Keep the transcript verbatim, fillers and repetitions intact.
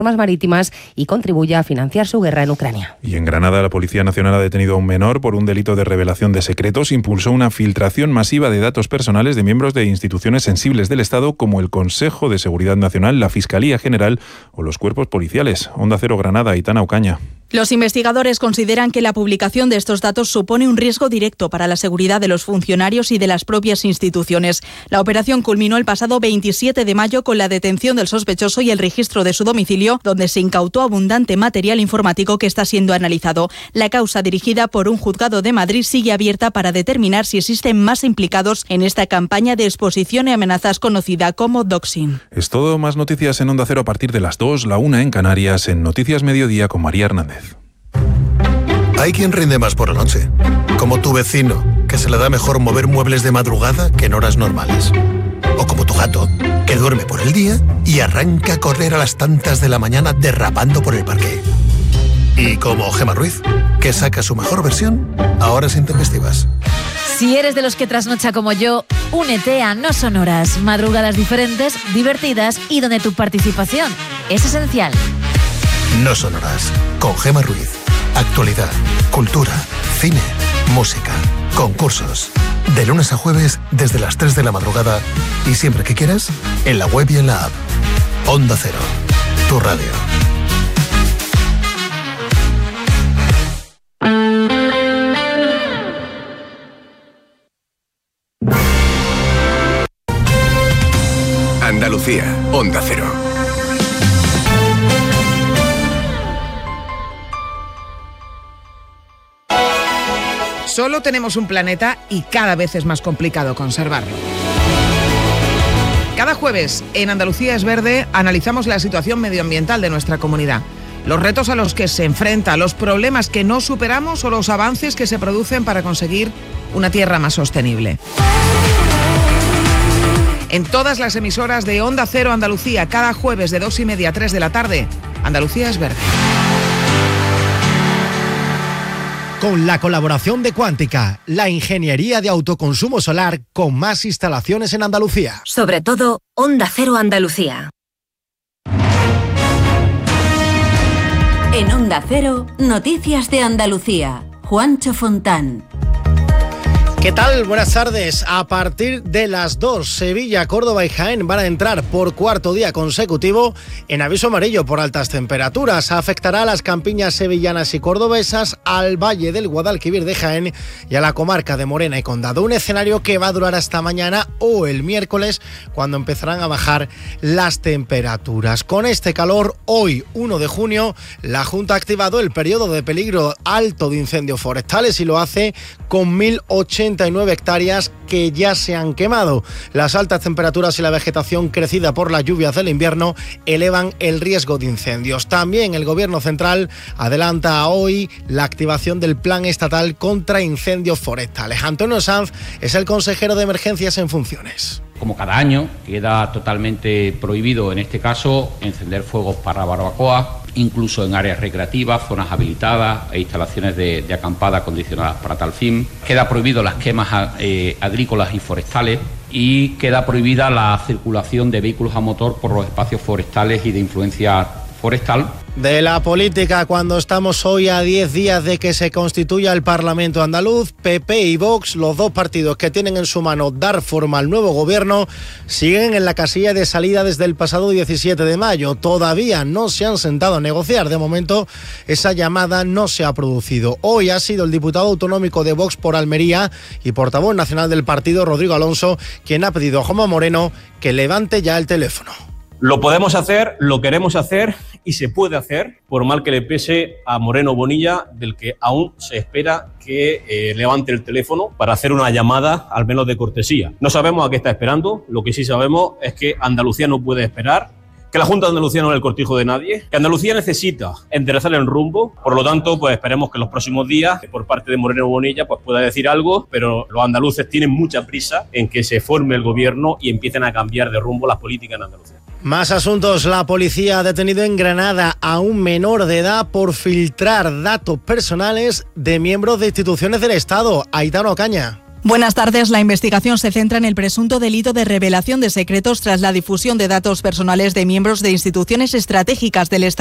marítimas y contribuya a financiar su guerra en Ucrania. Y en Granada, la Policía Nacional ha detenido a un menor por un delito de revelación de secretos. Impulsó una filtración masiva de datos personales de miembros de instituciones sensibles del Estado como el Consejo de Seguridad Nacional, la Fiscalía General o los cuerpos policiales. Onda Cero Granada, Aitana Ocaña. Los investigadores consideran que la publicación de estos datos supone un riesgo directo para la seguridad de los funcionarios y de las propias instituciones. La operación culminó el pasado veintisiete de mayo con la detención del sospechoso y el registro de su domicilio, donde se incautó abundante material informático que está siendo analizado. La causa, dirigida por un juzgado de Madrid, sigue abierta para determinar si existen más implicados en esta campaña de exposición y amenazas conocida como doxing. Es todo. Más noticias en Onda Cero a partir de las dos, la una en Canarias, en Noticias Mediodía con María Hernández. Hay quien rinde más por la noche, como tu vecino, que se le da mejor mover muebles de madrugada que en horas normales. O como tu gato, que duerme por el día y arranca a correr a las tantas de la mañana derrapando por el parque. Y como Gemma Ruiz, que saca su mejor versión a horas intempestivas. Si eres de los que trasnocha como yo, únete a No Son Horas, madrugadas diferentes, divertidas y donde tu participación es esencial. No Son Horas, con Gemma Ruiz. Actualidad, cultura, cine, música, concursos. De lunes a jueves desde las tres de la madrugada y siempre que quieras, en la web y en la app. Onda Cero, tu radio. Andalucía, Onda Cero. Solo tenemos un planeta y cada vez es más complicado conservarlo. Cada jueves en Andalucía es Verde analizamos la situación medioambiental de nuestra comunidad, los retos a los que se enfrenta, los problemas que no superamos o los avances que se producen para conseguir una tierra más sostenible. En todas las emisoras de Onda Cero Andalucía, cada jueves de dos y media a tres de la tarde, Andalucía es Verde. Con la colaboración de Cuántica, la ingeniería de autoconsumo solar con más instalaciones en Andalucía. Sobre todo, Onda Cero Andalucía. En Onda Cero, Noticias de Andalucía. Juancho Fontán. ¿Qué tal? Buenas tardes. A partir de las dos, Sevilla, Córdoba y Jaén van a entrar por cuarto día consecutivo en aviso amarillo por altas temperaturas. Afectará a las campiñas sevillanas y cordobesas, al Valle del Guadalquivir de Jaén y a la comarca de Morena y Condado. Un escenario que va a durar hasta mañana o el miércoles, cuando empezarán a bajar las temperaturas. Con este calor, hoy, uno de junio, la Junta ha activado el periodo de peligro alto de incendios forestales y lo hace con mil ochenta y nueve hectáreas que ya se han quemado. Las altas temperaturas y la vegetación crecida por las lluvias del invierno elevan el riesgo de incendios. También el Gobierno central adelanta hoy la activación del Plan Estatal contra Incendios Forestales. Antonio Sanz es el consejero de Emergencias en funciones. Como cada año, queda totalmente prohibido, en este caso, encender fuegos para barbacoa, incluso en áreas recreativas, zonas habilitadas e instalaciones de, de acampada acondicionadas para tal fin. Queda prohibido las quemas eh, agrícolas y forestales y queda prohibida la circulación de vehículos a motor por los espacios forestales y de influencia forestal. De la política, cuando estamos hoy a diez días de que se constituya el Parlamento andaluz, P P y Vox, los dos partidos que tienen en su mano dar forma al nuevo gobierno, siguen en la casilla de salida desde el pasado diecisiete de mayo. Todavía no se han sentado a negociar. De momento, esa llamada no se ha producido. Hoy ha sido el diputado autonómico de Vox por Almería y portavoz nacional del partido, Rodrigo Alonso, quien ha pedido a Juanma Moreno que levante ya el teléfono. Lo podemos hacer, lo queremos hacer y se puede hacer, por mal que le pese a Moreno Bonilla, del que aún se espera que eh, levante el teléfono para hacer una llamada, al menos de cortesía. No sabemos a qué está esperando, lo que sí sabemos es que Andalucía no puede esperar, que la Junta de Andalucía no es el cortijo de nadie, que Andalucía necesita enderezar el rumbo. Por lo tanto, pues esperemos que en los próximos días, por parte de Moreno Bonilla, pues pueda decir algo, pero los andaluces tienen mucha prisa en que se forme el gobierno y empiecen a cambiar de rumbo las políticas en Andalucía. Más asuntos. La policía ha detenido en Granada a un menor de edad por filtrar datos personales de miembros de instituciones del Estado. Aitana Ocaña. Buenas tardes. La investigación se centra en el presunto delito de revelación de secretos tras la difusión de datos personales de miembros de instituciones estratégicas del Estado.